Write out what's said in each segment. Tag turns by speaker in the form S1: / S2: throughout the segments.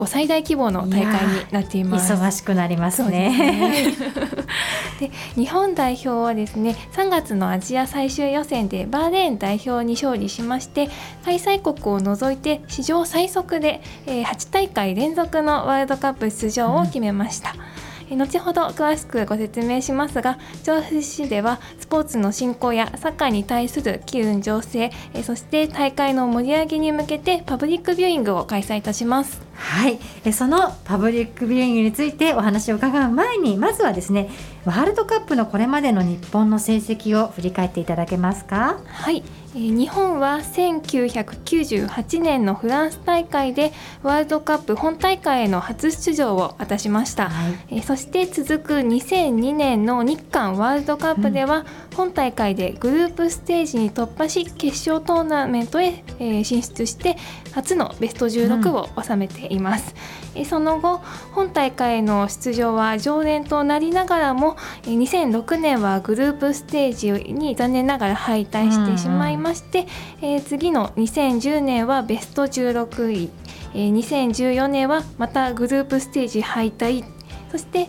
S1: 最大規模の大会になっています。
S2: 忙しくなりますね。
S1: で日本代表はですね、3月のアジア最終予選でバーレーン代表に勝利しまして、開催国を除いて史上最速で8大会連続のワールドカップ出場を決めました。後ほど詳しくご説明しますが、調布市ではスポーツの振興やサッカーに対する機運醸成、そして大会の盛り上げに向けてパブリックビューイングを開催いたします。
S2: はい、そのパブリックビューイングについてお話を伺う前に、まずはですね、ワールドカップのこれまでの日本の成績を振り返っていただけますか。
S1: はい、日本は1998年のフランス大会でワールドカップ本大会への初出場を果たしました。そして続く2002年の日韓ワールドカップでは、本大会でグループステージに突破し決勝トーナメントへ進出して初のベスト16を収めています。その後本大会への出場は常連となりながらも、2006年はグループステージに残念ながら敗退してしまいまして、次の2010年はベスト16位、2014年はまたグループステージ敗退、そして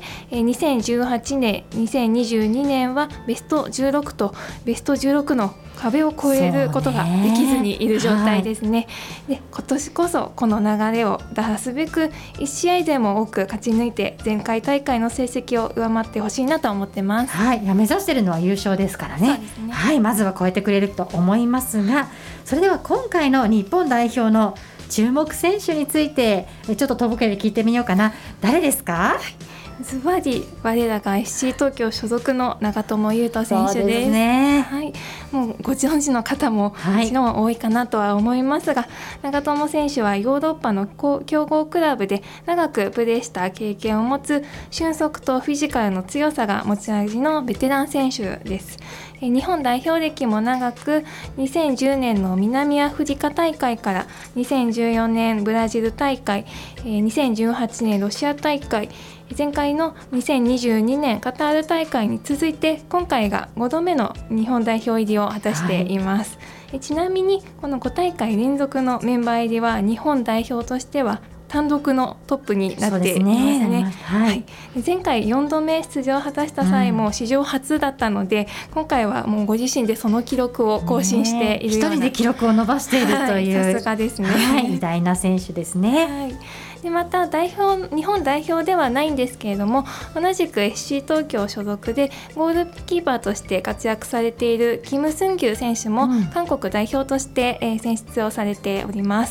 S1: 2018年2022年はベスト16とベスト16の壁を越えることができずにいる状態ですね。で今年こそこの流れを打破すべく1試合でも多く勝ち抜いて前回大会の成績を上回ってほしいなと思ってます。
S2: はい、目指しているのは優勝ですから ね。はい、まずは超えてくれると思いますが、それでは今回の日本代表の注目選手についてちょっととぼけで聞いてみようかな。誰ですか？
S1: ズバリ我らが FC 東京所属の長友佑都選手です。
S2: そうですね。
S1: はい、もうご存知の方ももちろん多いかなとは思いますが、長友選手はヨーロッパの強豪クラブで長くプレーした経験を持つ、俊足とフィジカルの強さが持ち味のベテラン選手です。日本代表歴も長く、2010年の南アフリカ大会から2014年ブラジル大会、2018年ロシア大会、前回の2022年カタール大会に続いて今回が5度目の日本代表入りを果たしています。ちなみにこの5大会連続のメンバー入りは日本代表としては単独のトップになっていますね。前回4度目出場を果たした際も史上初だったので、今回はもうご自身でその記録を更新しているような、
S2: 一人で記録を伸ばしているという、
S1: さすがですね。
S2: 偉大な選手ですね。
S1: でまた日本代表ではないんですけれども、同じく FC 東京所属でゴールキーパーとして活躍されているキム・スンギュ選手も韓国代表として選出をされております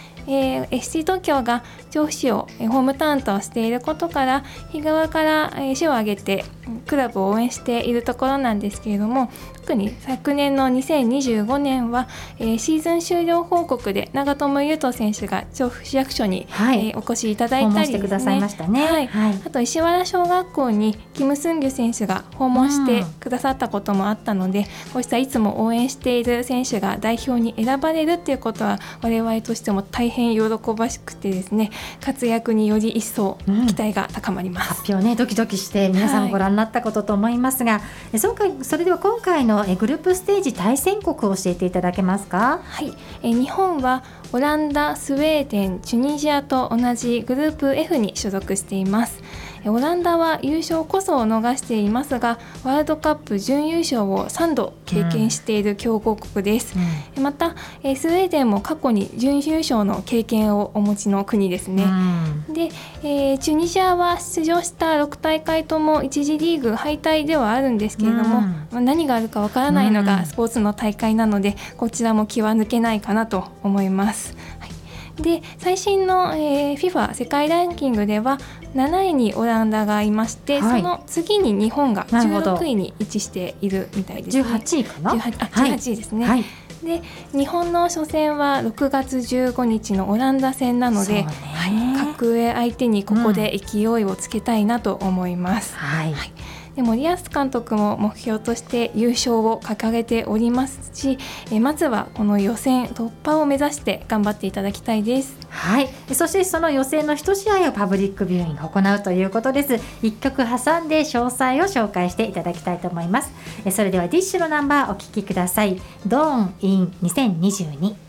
S1: 。FC 東京が調布市をホームタウンとしていることから、日側から市を挙げてクラブを応援しているところなんですけれども、特に昨年の2025年はシーズン終了報告で長友佑都選手が調布市役所にお越しいただいたりですね、あと石原小学校にキム・スンギュ選手が訪問してくださったこともあったので、こうしたいつも応援している選手が代表に選ばれるっていうことは我々としても大変喜ばしくてですね、活躍により一層期待が高まります。
S2: 発表ね、ドキドキして皆さんご覧になったことと思いますが、それでは今回のグループステージ対戦国を教えていただけますか？
S1: はい、日本はオランダ、スウェーデン、チュニジアと同じグループ F に所属しています。オランダは優勝こそを逃していますが、ワールドカップ準優勝を3度経験している強豪国です。またスウェーデンも過去に準優勝の経験をお持ちの国ですね。で、チュニジアは出場した6大会とも1次リーグ敗退ではあるんですけれども、何があるかわからないのがスポーツの大会なので、こちらも気は抜けないかなと思います。で最新の、FIFA 世界ランキングでは7位にオランダがいまして、その次に日本が16位に位置しているみたいですね。
S2: 18位かな。
S1: 18位ですね。で日本の初戦は6月15日のオランダ戦なので、格上相手にここで勢いをつけたいなと思います。で森保監督も目標として優勝を掲げておりますし、まずはこの予選突破を目指して頑張っていただきたいです。
S2: そしてその予選の1試合をパブリックビューイングを行うということです。1曲挟んで詳細を紹介していただきたいと思います。それではディッシュのナンバーお聴きください。ドーンイン2022。